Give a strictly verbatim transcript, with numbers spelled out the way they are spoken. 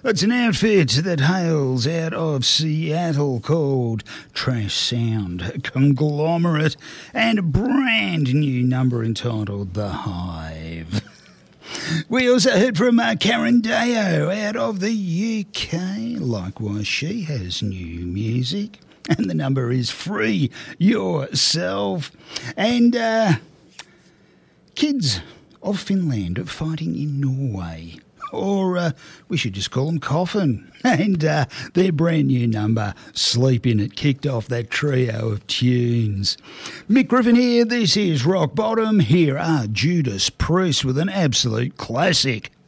It's an outfit that hails out of Seattle called Trash Sound Conglomerate, and a brand new number entitled The Hive. We also heard from uh, Karen Deo out of the U K. Likewise, she has new music, and the number is Free Yourself. And uh, Kids of Finland fighting in Norway. Or uh, we should just call them Coffin. And uh, their brand new number, Sleep In It, kicked off that trio of tunes. Mick Griffin here, this is Rock Bottom. Here are Judas Priest with an absolute classic.